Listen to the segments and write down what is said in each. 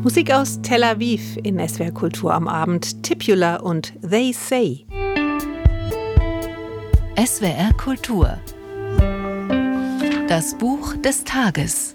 Musik aus Tel Aviv in SWR Kultur am Abend. Tipula und They Say. SWR Kultur. Das Buch des Tages.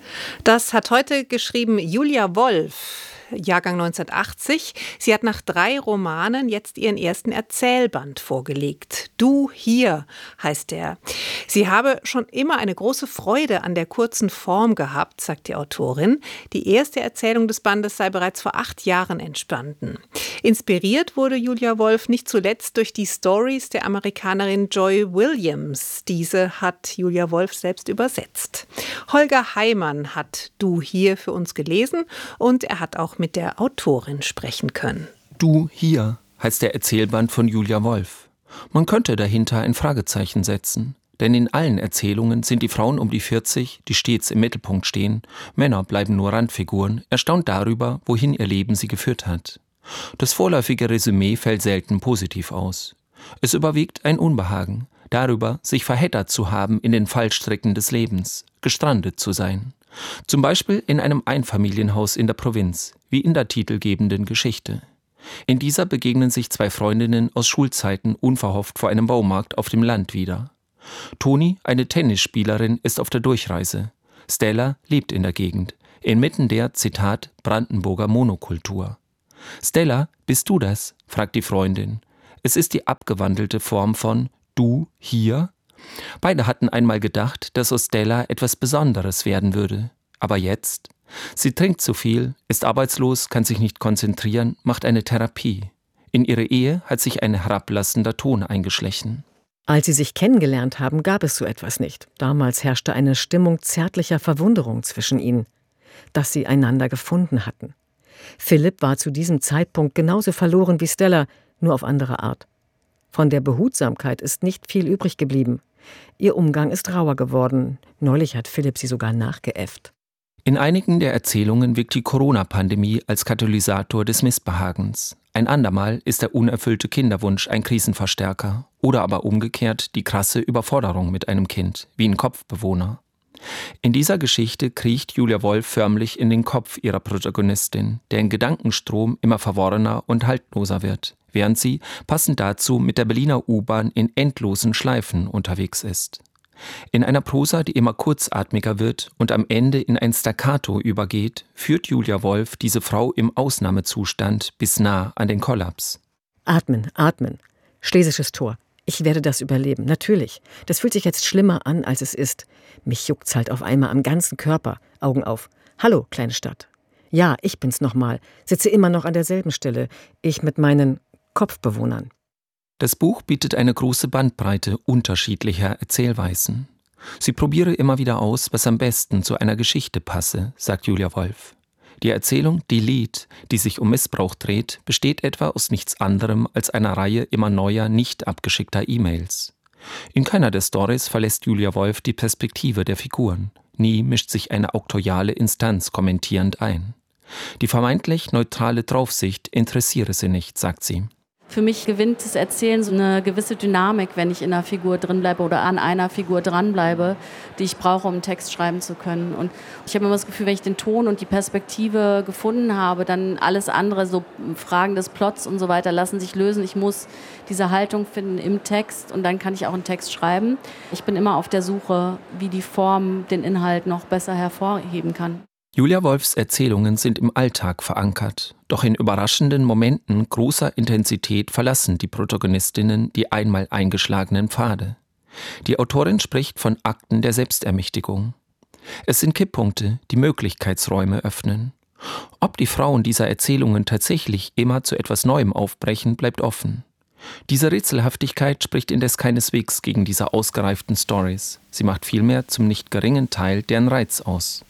Das hat heute geschrieben Julia Wolf, Jahrgang 1980. Sie hat nach 3 Romanen jetzt ihren ersten Erzählband vorgelegt. Du hier heißt er. Sie habe schon immer eine große Freude an der kurzen Form gehabt, sagt die Autorin. Die erste Erzählung des Bandes sei bereits vor 8 Jahren entstanden. Inspiriert wurde Julia Wolf nicht zuletzt durch die Stories der Amerikanerin Joy Williams. Diese hat Julia Wolf selbst übersetzt. Holger Heimann hat Du hier für uns gelesen und er hat auch mit der Autorin sprechen können. Du hier heißt der Erzählband von Julia Wolf. Man könnte dahinter ein Fragezeichen setzen. Denn in allen Erzählungen sind die Frauen um die 40, die stets im Mittelpunkt stehen. Männer bleiben nur Randfiguren, erstaunt darüber, wohin ihr Leben sie geführt hat. Das vorläufige Resümee fällt selten positiv aus. Es überwiegt ein Unbehagen darüber, sich verheddert zu haben in den Fallstricken des Lebens, gestrandet zu sein. Zum Beispiel in einem Einfamilienhaus in der Provinz, wie in der titelgebenden Geschichte. In dieser begegnen sich 2 Freundinnen aus Schulzeiten unverhofft vor einem Baumarkt auf dem Land wieder. Toni, eine Tennisspielerin, ist auf der Durchreise. Stella lebt in der Gegend, inmitten der, Zitat, Brandenburger Monokultur. Stella, bist du das? Fragt die Freundin. Es ist die abgewandelte Form von Du hier? Beide hatten einmal gedacht, dass aus Stella etwas Besonderes werden würde. Aber jetzt? Sie trinkt zu viel, ist arbeitslos, kann sich nicht konzentrieren, macht eine Therapie. In ihre Ehe hat sich ein herablassender Ton eingeschlichen. Als sie sich kennengelernt haben, gab es so etwas nicht. Damals herrschte eine Stimmung zärtlicher Verwunderung zwischen ihnen, dass sie einander gefunden hatten. Philipp war zu diesem Zeitpunkt genauso verloren wie Stella, nur auf andere Art. Von der Behutsamkeit ist nicht viel übrig geblieben. Ihr Umgang ist rauer geworden. Neulich hat Philipp sie sogar nachgeäfft. In einigen der Erzählungen wirkt die Corona-Pandemie als Katalysator des Missbehagens. Ein andermal ist der unerfüllte Kinderwunsch ein Krisenverstärker oder aber umgekehrt die krasse Überforderung mit einem Kind, wie ein Kopfbewohner. In dieser Geschichte kriecht Julia Wolf förmlich in den Kopf ihrer Protagonistin, deren Gedankenstrom immer verworrener und haltloser wird, während sie, passend dazu, mit der Berliner U-Bahn in endlosen Schleifen unterwegs ist. In einer Prosa, die immer kurzatmiger wird und am Ende in ein Staccato übergeht, führt Julia Wolf diese Frau im Ausnahmezustand bis nah an den Kollaps. Atmen, atmen. Schlesisches Tor. Ich werde das überleben, natürlich. Das fühlt sich jetzt schlimmer an, als es ist. Mich juckt's halt auf einmal am ganzen Körper. Augen auf. Hallo, kleine Stadt. Ja, ich bin's nochmal. Sitze immer noch an derselben Stelle. Ich mit meinen Kopfbewohnern. Das Buch bietet eine große Bandbreite unterschiedlicher Erzählweisen. Sie probiere immer wieder aus, was am besten zu einer Geschichte passe, sagt Julia Wolf. Die Erzählung Die Lied, die sich um Missbrauch dreht, besteht etwa aus nichts anderem als einer Reihe immer neuer, nicht abgeschickter E-Mails. In keiner der Stories verlässt Julia Wolf die Perspektive der Figuren. Nie mischt sich eine auktoriale Instanz kommentierend ein. Die vermeintlich neutrale Draufsicht interessiere sie nicht, sagt sie. Für mich gewinnt das Erzählen so eine gewisse Dynamik, wenn ich in einer Figur drinbleibe oder an einer Figur dranbleibe, die ich brauche, um einen Text schreiben zu können. Und ich habe immer das Gefühl, wenn ich den Ton und die Perspektive gefunden habe, dann alles andere, so Fragen des Plots und so weiter, lassen sich lösen. Ich muss diese Haltung finden im Text und dann kann ich auch einen Text schreiben. Ich bin immer auf der Suche, wie die Form den Inhalt noch besser hervorheben kann. Julia Wolfs Erzählungen sind im Alltag verankert, doch in überraschenden Momenten großer Intensität verlassen die Protagonistinnen die einmal eingeschlagenen Pfade. Die Autorin spricht von Akten der Selbstermächtigung. Es sind Kipppunkte, die Möglichkeitsräume öffnen. Ob die Frauen dieser Erzählungen tatsächlich immer zu etwas Neuem aufbrechen, bleibt offen. Diese Rätselhaftigkeit spricht indes keineswegs gegen diese ausgereiften Stories. Sie macht vielmehr zum nicht geringen Teil deren Reiz aus.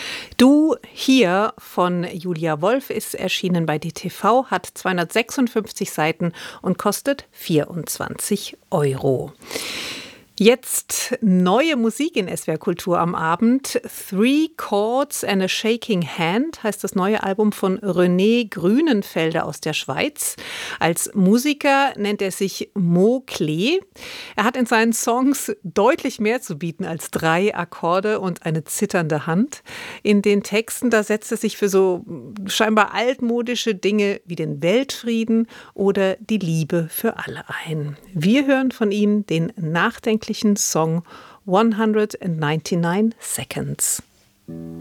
Du hier von Julia Wolf ist erschienen bei DTV, hat 256 Seiten und kostet 24 €. Jetzt neue Musik in SWR Kultur am Abend. Three Chords and a Shaking Hand heißt das neue Album von René Grünenfelder aus der Schweiz. Als Musiker nennt er sich Mo Klee. Er hat in seinen Songs deutlich mehr zu bieten als 3 Akkorde und eine zitternde Hand. In den Texten, da setzt er sich für so scheinbar altmodische Dinge wie den Weltfrieden oder die Liebe für alle ein. Wir hören von ihm den nachdenklichen Song 199 Seconds.